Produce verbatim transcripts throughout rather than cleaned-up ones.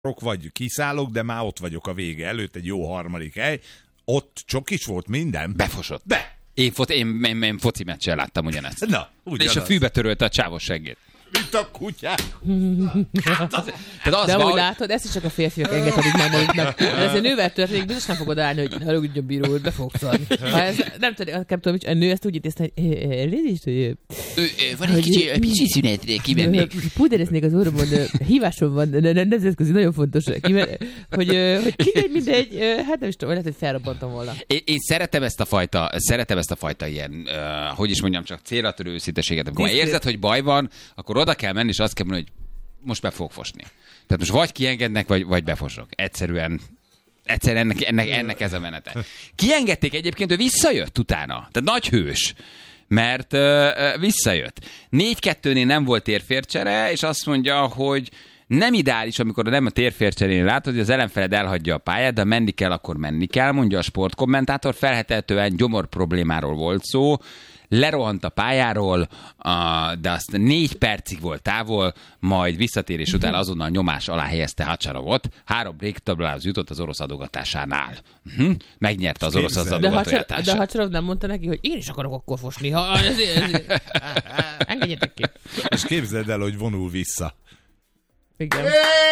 vagy kiszállok, de már ott vagyok a vége előtt, egy jó harmadik hely. Ott csokis volt minden. Befosott. Be! Én, fo- én, én, én foci meccsen láttam ugyanezt. Na, ugyanaz. És a fűbe törölte a csávos seggét. Mint a kutyák. Hát az, az de van, úgy látod, ezt is csak a férfiak engedhetik meg maguknak. De ez egy nővel történik, biztos nem fogod állni, hogy haragudjon bíró, hogy be fogsz adni. Nem tudom, nem tudom, a nő ezt úgy intézte, hogy elnézést, van egy kicsi, kicsi szünetre, kimennék. Púdereznék az orromon, hívásom van, nemzetközi, nagyon fontos, hogy mindegy, mindegy, hát nem is tudom, lehet, hogy felrobbantam volna. Én, én szeretem ezt a fajta, szeretem ezt a fajta ilyen, uh, hogy is mondjam, csak célra törő őszínteséget. Amikor érzed, hogy baj van, akkor oda kell menni, és azt kell mondani, hogy most be fogok fosni. Tehát most vagy kiengednek, vagy, vagy befosok. Egyszerűen, egyszerűen ennek, ennek, ennek ez a menete. Kiengedték egyébként, hogy visszajött utána. Tehát nagy hős. Mert uh, visszajött. négy kettőnél nem volt térfércsere, és azt mondja, hogy nem ideális, amikor nem a térfércserén látod, hogy az ellenfeled elhagyja a pályát, de menni kell, akkor menni kell, mondja a sportkommentátor. Feltehetően gyomor problémáról volt szó. Lerohant a pályáról, de azt négy percig volt távol, majd visszatérés után azonnal nyomás alá helyezte Hacsarovot. Három break-tablához jutott az orosz adogatásánál. Uh-huh. Megnyerte az orosz az adogatását. De Hacsarov nem mondta neki, hogy én is akarok akkor fosni. Ha, ezért, ezért. Engedjetek ki. És képzeld el, hogy vonul vissza. Igen.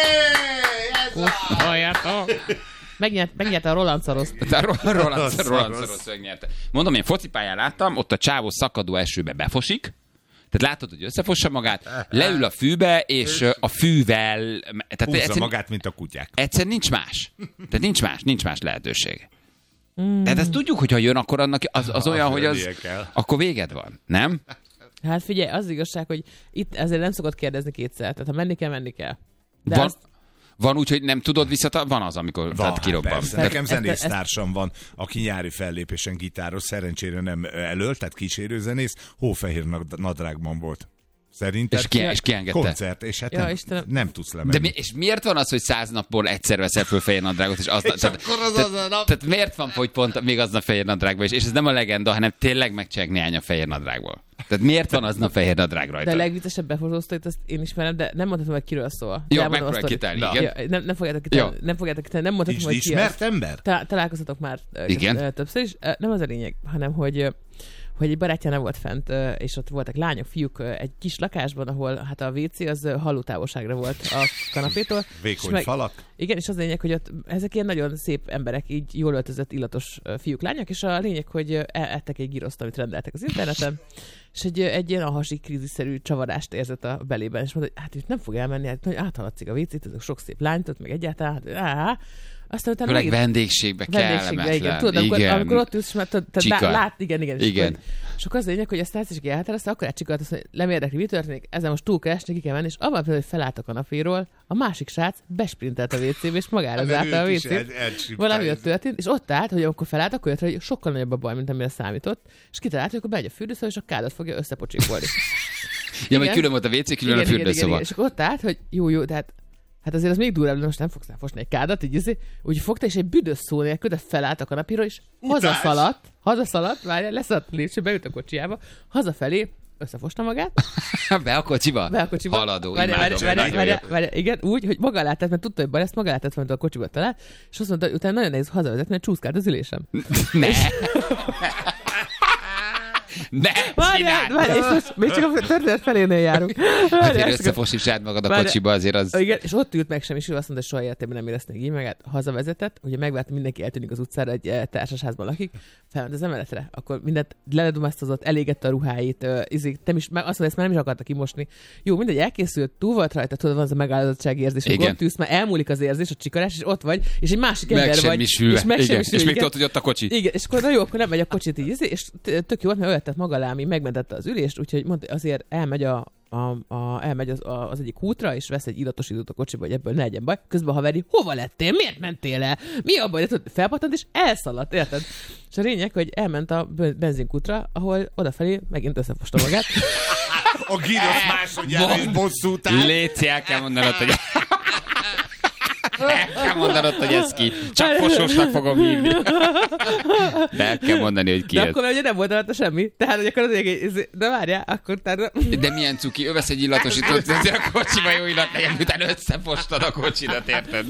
Halljátok! Megnyert, megnyerte a Roland Szaroszt. A Roland Szarosz megnyerte. Mondom, én focipályán láttam, ott a csávó szakadó esőbe befosik, tehát látod, hogy összefossa magát, leül a fűbe, és a fűvel... Húzza egyszer, magát, mint a kutyák. Egyszer nincs más. Tehát nincs más, nincs más lehetőség. Mm. Tehát ezt tudjuk, hogy ha jön, akkor annak az, az olyan, hogy az... Akkor véged van, nem? Hát figyelj, az igazság, hogy itt ezért nem szokott kérdezni kétszer. Tehát ha menni kell, menni kell. De van, azt... van úgy, hogy nem tudod visszatar... Van az, amikor van, kirobban. Persze. Nekem zenésztársam van, aki nyári fellépésen gitáros, szerencsére nem elölt, tehát kísérőzenész, hófehér nadrágban volt. Szerinted? És, ki, és kiengedte. Koncert, és hát ja, nem, nem tudsz lemenni. De mi, és miért van az, hogy száz napból egyszer veszel föl fehér nadrágot, és aznap... És tehát, akkor az tehát, az a nap... tehát miért van, hogy pont még aznap fehér nadrágban is? És ez nem a legenda, hanem tényleg megcsinálják néhány a fehér nadrágból. Tehát miért van aznap fehér nadrág rajta? De a legviccesebb befotóztóit, azt én ismerem, de nem mondhatom, hogy kiről szól. Jó, megpróbálj kitálni, igen. Ja, nem, nem fogjátok kitálni, nem fogjátok kitálni, nem mondhatom, hogy ki ismert ember? Ta, találkoztatok már igen. többször is. Nem az a lényeg, hanem hogy... hogy egy barátja nem volt fent, és ott voltak lányok, fiúk egy kis lakásban, ahol hát a vé cé az hallótávolságra volt a kanapétól. Vékony meg, falak. Igen, és az a lényeg, hogy ott ezek ilyen nagyon szép emberek, így jól öltözött, illatos fiúk, lányok, és a lényeg, hogy ettek egy giroszt, amit rendeltek az interneten, és egy, egy ilyen ahasi krízisszerű csavarást érzett a belében, és mondta, hogy hát itt nem fog elmenni, hát nagyon áthaladszik a vé cét, ezek sok szép lányt ott, meg egyáltalán, hát áh, aztán utána megint... vendégségbe kellemetlen. Igen, tudod, amikor, igen. amikor ott ülsz, mert tehát lát, igen, igen. igen. És akkor az lényeg, hogy ezt látsz, és elhatározta, akkor elcsikalt, hogy nem érdekli, mi történik, ezzel most túl kell esni, ki kell menni, és abban például, hogy felállt a kanapéról, a másik srác besprintelt a vé cébe, és magára zárta a vé cét. Valami ott történt, és ott állt, hogy akkor felállt, akkor jött, hogy sokkal nagyobb a baj, mint amire számított, és kitalált, hogy akkor bemegy a fürdőszoba, és a kádat fogja összepocsikolni. Ja, majd külön volt a vé cé, külön a fürdőszoba. És akkor ott állt, hogy jó, jó, de hát Hát azért az még durvább, most nem fogsz elfosni egy kádat, így azért, úgy fogta, és egy büdös szó nélkül, de felállt a kanapíról, és hazaszaladt, hazaszaladt, várjál, leszaladt a lépcső, beült a kocsiába, hazafelé, összefosta magát. Be a kocsiba? Be a kocsiba. Haladó, várjál, imádom. Várjál, várjál, várjál, igen, úgy, hogy maga látett, mert tudta, hogy baj lesz, maga látett, mert a kocsiba talált, és azt mondta, hogy utána nagyon nehéz hazavezetni, mert csúszkált az ülésem. Ne! Ne, várjál, várjál, és most még csak a történet felénél járunk. Azért összefosítsd magad a várjál. Kocsiba, azért az... Igen, és ott ült meg sem, és ő azt mondta, hogy soha életében nem érezték így meg, hát hazavezetett, ugye megvárta, mindenki eltűnik az utcára, egy társasházban lakik, felment az emeletre, akkor mindent leledumáztazott, elégette a ruháit, uh, izé, nem is, azt mondta, ezt már nem is akarta kimosni. Jó, mindegy, elkészült, túl volt rajta, tudod, van az a megállapodtsági érzés, hogy ott ülsz, már elmúlik az érzés, a csikarás, és ott vagy, és egy másik ember vagy, és megsemmisülve. És még tudod, hogy ott a kocsi. Igen, és akkor na jó, akkor nem megy a kocsit így, és tök jó, mert öltett maga alá, ami megmentette az ülést, úgyhogy mondta, azért elmegy a A, a, elmegy az, a, az egyik útra, és vesz egy illatosítót a kocsiba, hogy ebből ne legyen baj. Közben haveri, hova lettél? Miért mentél el? Mi a baj? Felpattant, és elszaladt, érted? És a lényeg, hogy elment a benzinkútra, ahol odafelé megint összefosta magát. A girosz másodjára is bosszút áll. Léci, el kell mondanod, hogy... El kell mondanod, hogy ez ki. Csak fosósnak fogom hívni. De el kell mondani, hogy ki De ez. akkor ugye nem volt rajta semmi. Tehát, hogy akkor az egy... De várjál, akkor te... De milyen cuki, ő vesz egy illatosítót, a kocsiba jó illat legyen, utána összefostad a kocsidat, érted?